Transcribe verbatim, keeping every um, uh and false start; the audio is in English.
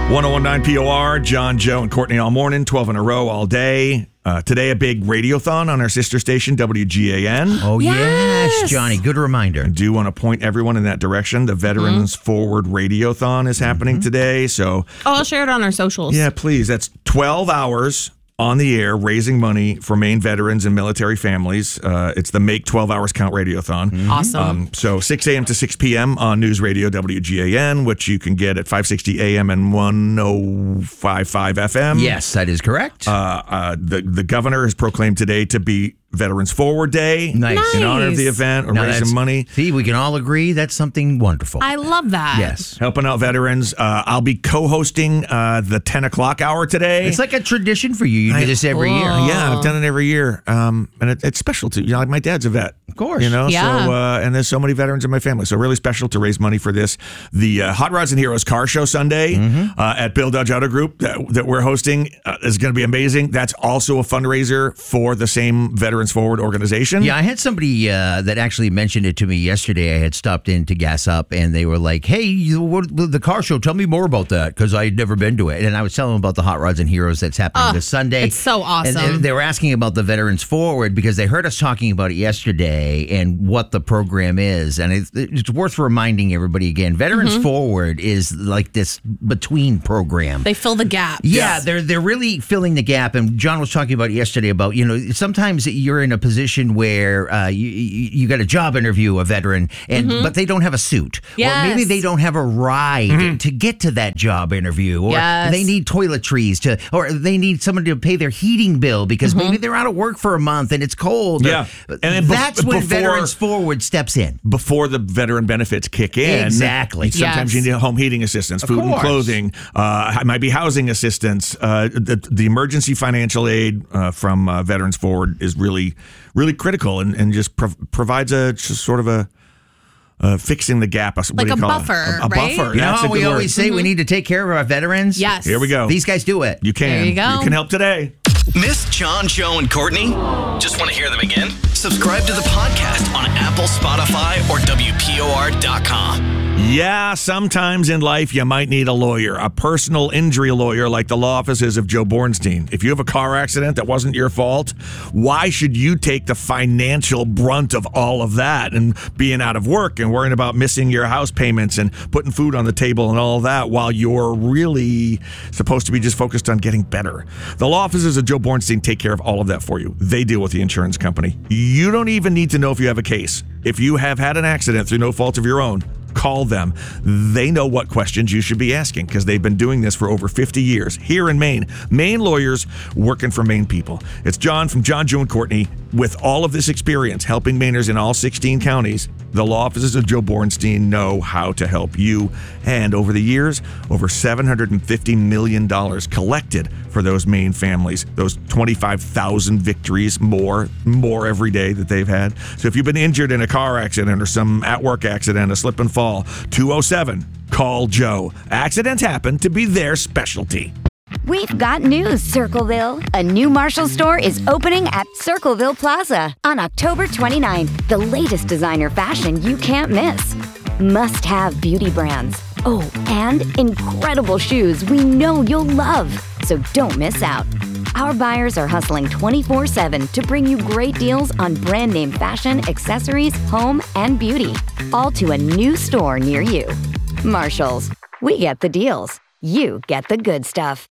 one oh one point nine P O R, John, Joe, and Courtney all morning, twelve in a row all day. Uh, today, a big radiothon on our sister station, W G A N. Oh, yes, Yes. Johnny. Good reminder. I do want to point everyone in that direction. The Veterans Forward Radiothon is happening today. So, Oh, I'll share it on our socials. yeah, please. That's twelve hours on the air raising money for Maine veterans and military families. Uh, it's the Make twelve Hours Count Radiothon. Awesome. Um, so six a.m. to six p.m. on News Radio W G A N, which you can get at five sixty A M and one oh five point five F M. Yes, that is correct. Uh, uh, the, the governor has proclaimed today to be Veterans Forward Day. Nice. In honor of the Nice. event, or Now raising that's- money. See, we can all agree that's something wonderful. I love that. yes. Helping out veterans. Uh, I'll be co-hosting uh, the ten o'clock hour today. It's like a tradition for you. You do this every Cool. year. Yeah, I've done it every year, um, and it, it's special too. You know, like my dad's a vet, Of course. You know, Yeah. so uh, and there's so many veterans in my family, so really special to raise money for this. The uh, Hot Rods and Heroes Car Show Sunday Mm-hmm. uh, at Bill Dodge Auto Group that, that we're hosting uh, is going to be amazing. That's also a fundraiser for the same Veterans Forward organization. Yeah, I had somebody uh, that actually mentioned it to me yesterday. I had stopped in to gas up, and they were like, "Hey, you, what, the car show, tell me more about that," because I had never been to it. And I was telling them about the Hot Rods and Heroes that's happening Oh, this Sunday. it's so awesome. And they, they were asking about the Veterans Forward because they heard us talking about it yesterday and what the program is. And it's, it's worth reminding everybody again. Veterans Mm-hmm. Forward is like this between program. They fill the gap. Yeah, they're they're really filling the gap. And John was talking about it yesterday about, you know, sometimes you're in a position where uh, you, you you got a job interview, a veteran, and but they don't have a suit. Or maybe Yes. they don't have a ride to get to that job interview. Or Yes. they need toiletries to, or they need someone to pay their heating bill because maybe they're out of work for a month and it's cold. or- Yeah. and And then bef- that's when before- Veterans Forward steps in. Before the veteran benefits kick in. Exactly. Sometimes Yes. you need home heating assistance, Of food and course. clothing, uh, it might be housing assistance. Uh, the, the emergency financial aid uh, from uh, Veterans Forward is really, really critical and, and just prov- provides a just sort of a uh, fixing the gap. What Like do you a call buffer, it? A, a right? buffer. You know That's a how we good always word. say we need to take care of our veterans? Yes. Here we go. These guys do it. You can. There you go. can help today. Miss John, Joe, and Courtney? Just want to hear them again? Subscribe to the podcast on Apple, Spotify, or W P O R dot com. Yeah, sometimes in life you might need a lawyer, a personal injury lawyer like the law offices of Joe Bornstein. If you have a car accident that wasn't your fault, why should you take the financial brunt of all of that and being out of work and worrying about missing your house payments and putting food on the table and all that while you're really supposed to be just focused on getting better? The law offices of Joe Bornstein take care of all of that for you. They deal with the insurance company. You don't even need to know if you have a case. If you have had an accident through no fault of your own, call them. They know what questions you should be asking because they've been doing this for over fifty years here in Maine. Maine lawyers working for Maine people. It's John from John, Joe, and Courtney. With all of this experience helping Mainers in all sixteen counties, the law offices of Joe Bornstein know how to help you. And over the years, over seven hundred fifty million dollars collected for those Maine families, those twenty-five thousand victories, more, more every day that they've had. So if you've been injured in a car accident or some at-work accident, a slip and fall, two oh seven, call Joe. Accidents happen to be their specialty. We've got news, Circleville. A new Marshall store is opening at Circleville Plaza on October twenty-ninth. The latest designer fashion you can't miss. Must-have beauty brands. Oh, and incredible shoes we know you'll love. So don't miss out. Our buyers are hustling twenty-four seven to bring you great deals on brand name fashion, accessories, home, and beauty. All to a new store near you. Marshalls. We get the deals. You get the good stuff.